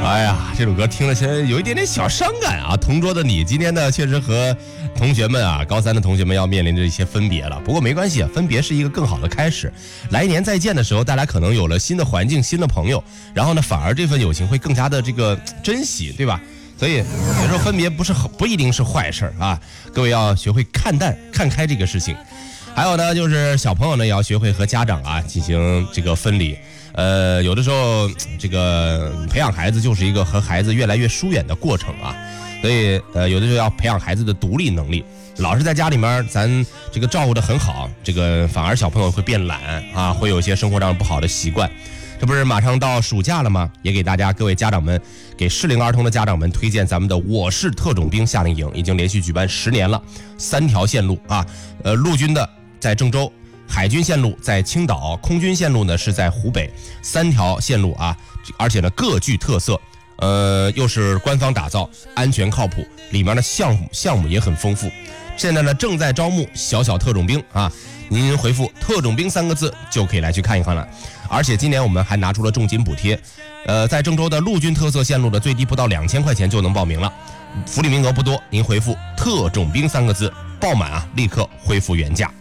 哎呀，这首歌听了现在有一点点小伤感啊。同桌的你，今天呢确实和同学们啊，高三的同学们要面临着一些分别了。不过没关系啊，分别是一个更好的开始。来年再见的时候，大家可能有了新的环境、新的朋友，然后呢，反而这份友情会更加的这个珍惜，对吧？所以有时候分别不一定是坏事啊。各位要学会看淡、看开这个事情。还有呢，就是小朋友呢也要学会和家长啊进行这个分离。有的时候这个培养孩子就是一个和孩子越来越疏远的过程啊，所以有的时候要培养孩子的独立能力。老是在家里面咱这个照顾得很好，这个反而小朋友会变懒啊，会有一些生活上不好的习惯。这不是马上到暑假了吗？也给大家各位家长们，给适龄儿童的家长们推荐咱们的我是特种兵夏令营，已经连续举办10年了，3条线路啊，陆军的在郑州，海军线路在青岛，空军线路呢是在湖北，3条线路啊，而且呢各具特色，又是官方打造，安全靠谱，里面的项目也很丰富。现在呢正在招募小特种兵啊，您回复特种兵3个字就可以来去看一看了。而且今年我们还拿出了重金补贴，在郑州的陆军特色线路的最低不到2000块钱就能报名了，福利名额不多，您回复特种兵3个字报满啊，立刻恢复原价。